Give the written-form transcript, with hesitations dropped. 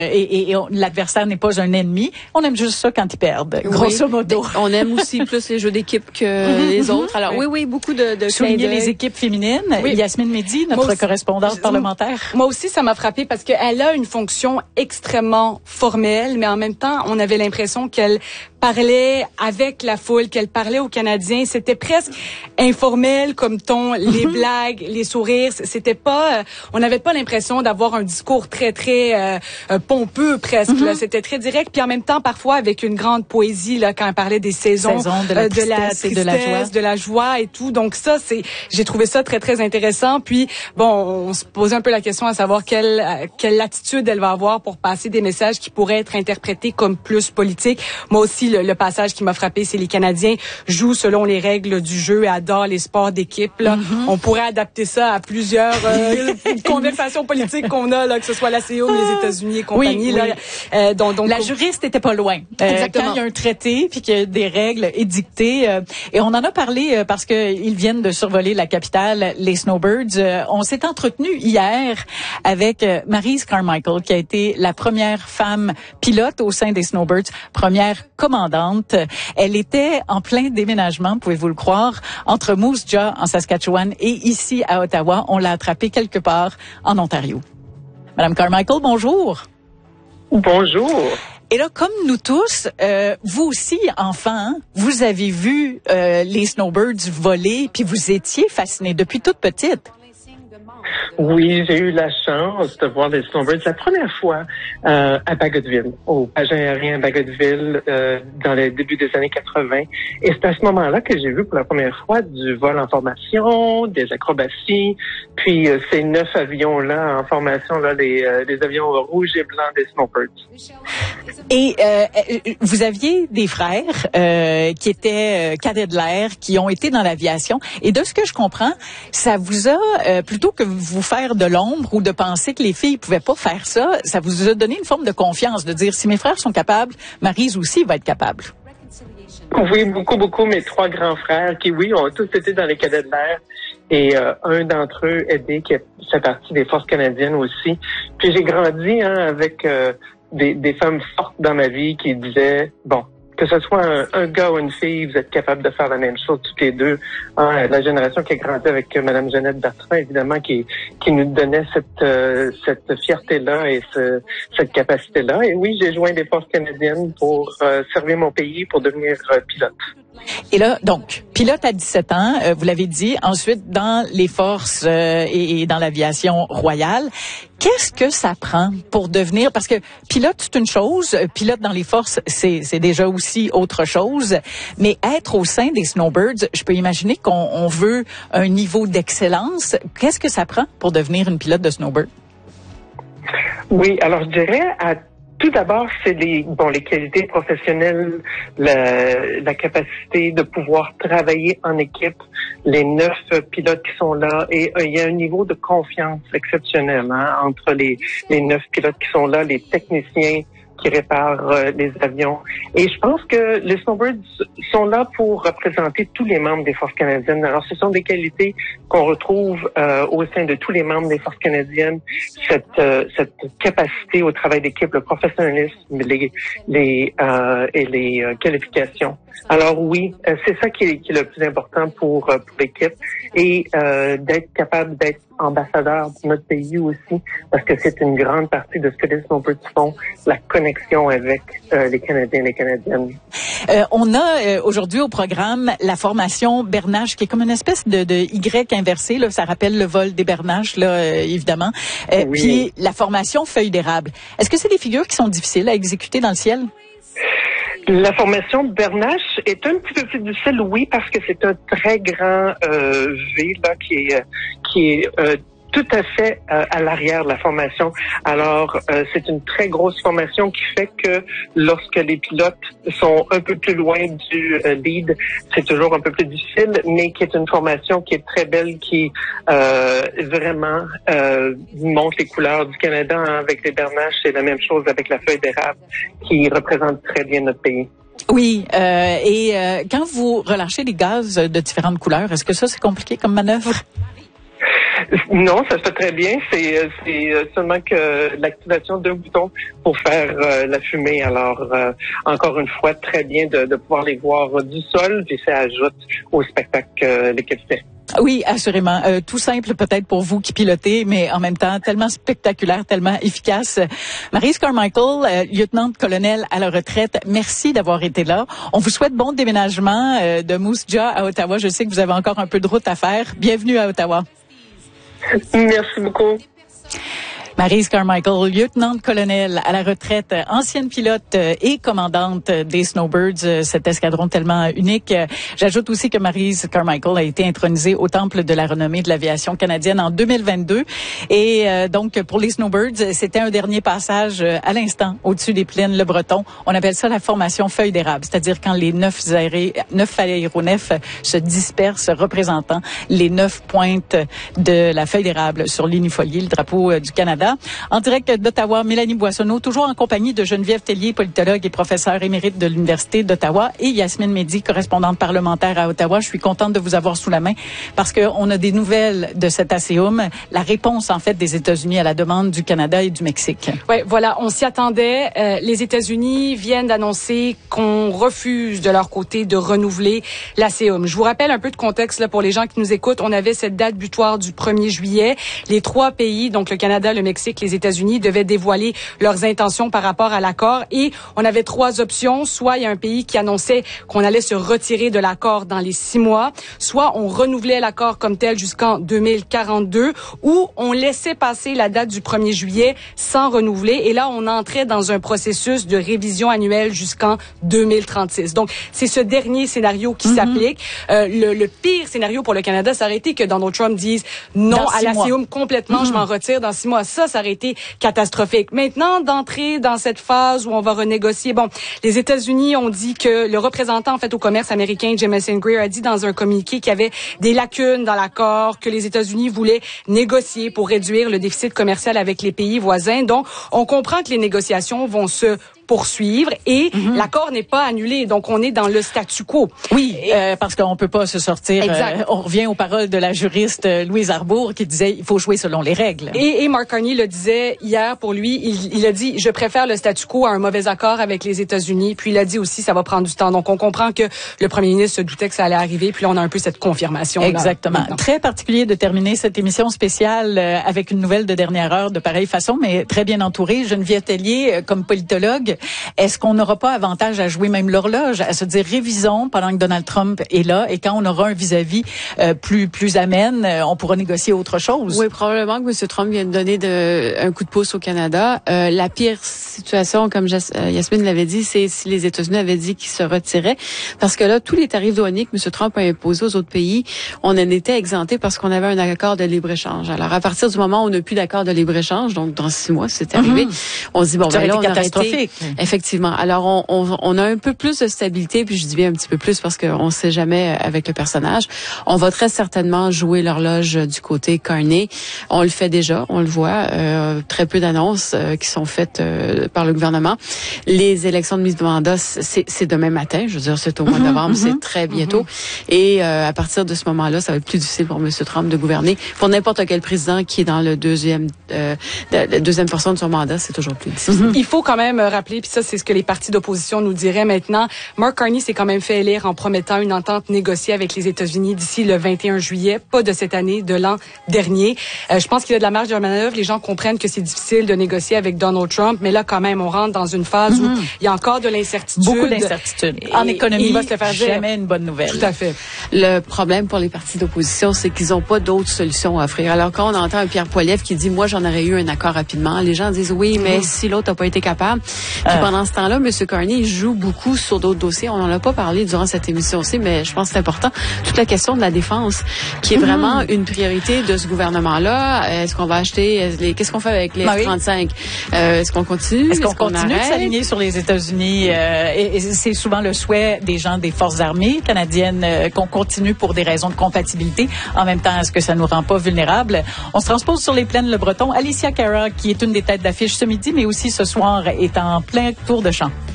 l'adversaire n'est pas un ennemi. On aime juste ça quand ils perdent, grosso modo. On aime aussi plus les jeux d'équipe que les autres. Alors oui, beaucoup de souligner les équipes féminines. Oui. Yasmine Mehdi, notre correspondante parlementaire. Moi aussi, ça m'a frappée parce qu'elle a une fonction extrêmement formelle, mais en même temps, on avait l'impression qu'elle parlait avec la foule, qu'elle parlait aux Canadiens. C'était presque informel comme ton, les blagues, les sourires. C'était pas, on n'avait pas l'impression d'avoir un discours très pompeux presque. Là, c'était très direct. Puis en même temps, parfois avec une grande poésie là, quand elle parlait des saisons, de la tristesse et de la joie et tout. Donc ça, j'ai trouvé ça très intéressant. Puis bon, on se posait un peu la question à savoir quelle attitude elle va avoir pour passer des messages qui pourraient être interprétés comme plus politiques. Moi aussi, le passage qui m'a frappé, c'est les Canadiens jouent selon les règles du jeu et adorent les sports d'équipe. Là. On pourrait adapter ça à plusieurs conversations politiques qu'on a, là, que ce soit la CEOM, les États-Unis et compagnie. Oui. Là. Donc, la juriste était pas loin. Quand il y a un traité puis qu'il y a des règles édictées. Et on en a parlé parce qu'ils viennent de survoler la capitale, les Snowbirds. On s'est entretenu hier avec Maryse Carmichael, qui a été la première femme pilote au sein des Snowbirds, première commandante. Elle était en plein déménagement, pouvez-vous le croire, entre Moose Jaw en Saskatchewan et ici à Ottawa. On l'a attrapée quelque part en Ontario. Madame Carmichael, bonjour. Bonjour. Et là, comme nous tous, vous aussi, enfants, vous avez vu les Snowbirds voler, puis vous étiez fascinés depuis toute petite. Oui, j'ai eu la chance de voir les Snowbirds la première fois à Bagotville, au pageant aérien à Bagotville, dans le début des années 80. Et c'est à ce moment-là que j'ai vu pour la première fois du vol en formation, des acrobaties, puis ces 9 avions-là en formation, là, les avions rouges et blancs des Snowbirds. Et vous aviez des frères qui étaient cadets de l'air, qui ont été dans l'aviation. Et de ce que je comprends, ça vous a, plutôt que vous faire de l'ombre ou de penser que les filles pouvaient pas faire ça, ça vous a donné une forme de confiance, de dire si mes frères sont capables, Maryse aussi va être capable. Oui, beaucoup. Mes 3 grands frères qui, oui, ont tous été dans les cadets de l'air. Et un d'entre eux, Eddie, qui fait partie des forces canadiennes aussi. Puis j'ai grandi avec des femmes fortes dans ma vie qui disaient, bon, que ce soit un gars ou une fille, vous êtes capable de faire la même chose toutes les deux. La génération qui a grandi avec Mme Jeannette Bertrand, évidemment, qui nous donnait cette fierté-là et cette capacité-là. Et oui, j'ai joint les forces canadiennes pour servir mon pays, pour devenir pilote. Et là, donc, pilote à 17 ans, vous l'avez dit, ensuite dans les forces et dans l'aviation royale. Qu'est-ce que ça prend pour devenir, parce que pilote, c'est une chose, pilote dans les forces, c'est déjà aussi autre chose, mais être au sein des Snowbirds, je peux imaginer qu'on veut un niveau d'excellence. Qu'est-ce que ça prend pour devenir une pilote de Snowbird? Oui, alors je dirais tout d'abord, c'est les qualités professionnelles, la capacité de pouvoir travailler en équipe, les 9 pilotes qui sont là, et il y a un niveau de confiance exceptionnel entre les 9 pilotes qui sont là, les techniciens qui réparent les avions. Et je pense que les Snowbirds sont là pour représenter tous les membres des forces canadiennes. Alors, ce sont des qualités qu'on retrouve au sein de tous les membres des forces canadiennes. Cette capacité au travail d'équipe, le professionnalisme, les qualifications. Alors oui, c'est ça qui est le plus important pour l'équipe, et d'être capable d'être ambassadeur de notre pays aussi, parce que c'est une grande partie de ce que les Snowbirds font, la connexion avec les Canadiens et les Canadiennes. On a aujourd'hui au programme la formation Bernache, qui est comme une espèce de Y inversé, là, ça rappelle le vol des Bernaches, là, évidemment. Oui. Puis la formation Feuille d'érable. Est-ce que c'est des figures qui sont difficiles à exécuter dans le ciel? La formation Bernache est un petit peu plus difficile, oui, parce que c'est un très grand V là qui est tout à fait à l'arrière de la formation. Alors, c'est une très grosse formation qui fait que lorsque les pilotes sont un peu plus loin du lead, c'est toujours un peu plus difficile, mais qui est une formation qui est très belle, qui vraiment montre les couleurs du Canada avec les Bernaches. C'est la même chose avec la feuille d'érable, qui représente très bien notre pays. Oui, et quand vous relâchez des gaz de différentes couleurs, est-ce que ça, c'est compliqué comme manœuvre? Non, ça se fait très bien. C'est seulement que l'activation d'un bouton pour faire la fumée. Alors, encore une fois, très bien de pouvoir les voir du sol, puis ça ajoute au spectacle que l'équipe fait. Oui, assurément. Tout simple peut-être pour vous qui pilotez, mais en même temps tellement spectaculaire, tellement efficace. Maryse Carmichael, lieutenant-colonel à la retraite, merci d'avoir été là. On vous souhaite bon déménagement de Moose Jaw à Ottawa. Je sais que vous avez encore un peu de route à faire. Bienvenue à Ottawa. Merci beaucoup. Maryse Carmichael, lieutenant-colonel à la retraite, ancienne pilote et commandante des Snowbirds, cet escadron tellement unique. J'ajoute aussi que Maryse Carmichael a été intronisée au Temple de la renommée de l'aviation canadienne en 2022. Et donc, pour les Snowbirds, c'était un dernier passage à l'instant au-dessus des plaines Le Breton. On appelle ça la formation feuille d'érable, c'est-à-dire quand les 9 aéronefs se dispersent représentant les 9 pointes de la feuille d'érable sur l'unifolié, le drapeau du Canada. En direct d'Ottawa, Mélanie Boissonneau, toujours en compagnie de Geneviève Tellier, politologue et professeure émérite de l'Université d'Ottawa, et Yasmine Mehdi, correspondante parlementaire à Ottawa. Je suis contente de vous avoir sous la main parce qu'on a des nouvelles de cet ASEUM, la réponse en fait des États-Unis à la demande du Canada et du Mexique. Oui, voilà, on s'y attendait. Les États-Unis viennent d'annoncer qu'on refuse de leur côté de renouveler l'ASEUM. Je vous rappelle un peu de contexte là, pour les gens qui nous écoutent. On avait cette date butoir du 1er juillet. Les 3 pays, donc le Canada, le Mexique, les États-Unis, devaient dévoiler leurs intentions par rapport à l'accord. Et on avait 3 options. Soit il y a un pays qui annonçait qu'on allait se retirer de l'accord dans les 6 mois, soit on renouvelait l'accord comme tel jusqu'en 2042, ou on laissait passer la date du 1er juillet sans renouveler. Et là, on entrait dans un processus de révision annuelle jusqu'en 2036. Donc, c'est ce dernier scénario qui s'applique. Le pire scénario pour le Canada, ça aurait été que Donald Trump dise non à l'ASEUM complètement, je m'en retire dans 6 mois. Ça aurait été catastrophique. Maintenant, d'entrer dans cette phase où on va renégocier. Bon, les États-Unis ont dit que le représentant, en fait, au commerce américain, Jamison Greer, a dit dans un communiqué qu'il y avait des lacunes dans l'accord, que les États-Unis voulaient négocier pour réduire le déficit commercial avec les pays voisins. Donc, on comprend que les négociations vont se poursuivre et l'accord n'est pas annulé. Donc, on est dans le statu quo. Oui, parce qu'on peut pas se sortir. On revient aux paroles de la juriste Louise Arbour qui disait il faut jouer selon les règles. Et Mark Carney le disait hier pour lui. Il a dit je préfère le statu quo à un mauvais accord avec les États-Unis. Puis il a dit aussi ça va prendre du temps. Donc, on comprend que le premier ministre se doutait que ça allait arriver. Puis là, on a un peu cette confirmation. Exactement. Très particulier de terminer cette émission spéciale avec une nouvelle de dernière heure de pareille façon, mais très bien entourée. Geneviève Tellier, comme politologue, est-ce qu'on n'aura pas avantage à jouer même l'horloge, à se dire révisons pendant que Donald Trump est là et quand on aura un vis-à-vis plus amène, on pourra négocier autre chose? Oui, probablement que M. Trump vient de donner un coup de pouce au Canada. La pire situation, comme Yasmine l'avait dit, c'est si les États-Unis avaient dit qu'ils se retiraient. Parce que là, tous les tarifs douaniers que M. Trump a imposés aux autres pays, on en était exemptés parce qu'on avait un accord de libre-échange. Alors, à partir du moment où on n'a plus d'accord de libre-échange, donc dans 6 mois, c'est arrivé, on se dit, bon, ben là, on a arrêté. Effectivement. Alors, on a un peu plus de stabilité, puis je dis bien un petit peu plus parce qu'on ne sait jamais avec le personnage. On va très certainement jouer l'horloge du côté Carney. On le fait déjà, on le voit. Très peu d'annonces qui sont faites par le gouvernement. Les élections de mise de mandat, c'est demain matin. Je veux dire, c'est au mois de novembre, c'est très bientôt. Et à partir de ce moment-là, ça va être plus difficile pour M. Trump de gouverner. Pour n'importe quel président qui est dans la deuxième portion de son mandat, c'est toujours plus difficile. Il faut quand même rappeler, puis ça, c'est ce que les partis d'opposition nous diraient maintenant. Mark Carney s'est quand même fait élire en promettant une entente négociée avec les États-Unis d'ici le 21 juillet, pas de cette année, de l'an dernier. Je pense qu'il y a de la marge de manœuvre. Les gens comprennent que c'est difficile de négocier avec Donald Trump, mais là, quand même, on rentre dans une phase où il y a encore de l'incertitude. Beaucoup d'incertitudes. En économie, il va se le faire jamais une bonne nouvelle. Tout à fait. Le problème pour les partis d'opposition, c'est qu'ils n'ont pas d'autres solutions à offrir. Alors, quand on entend un Pierre Poilievre qui dit, moi, j'en aurais eu un accord rapidement, les gens disent, oui, mais si l'autre n'a pas été capable. Puis pendant ce temps-là, M. Carney joue beaucoup sur d'autres dossiers. On n'en a pas parlé durant cette émission-ci, mais je pense que c'est important. Toute la question de la défense, qui est vraiment une priorité de ce gouvernement-là. Est-ce qu'on va acheter, qu'est-ce qu'on fait avec les F-35? Est-ce qu'on continue? Est-ce qu'on continue de s'aligner sur les États-Unis? Et c'est souvent le souhait des gens des forces armées canadiennes qu'on continue pour des raisons de compatibilité. En même temps, est-ce que ça nous rend pas vulnérables? On se transpose sur les plaines Le Breton. Alicia Cara, qui est une des têtes d'affiche ce midi, mais aussi ce soir, est en plein tour de champ.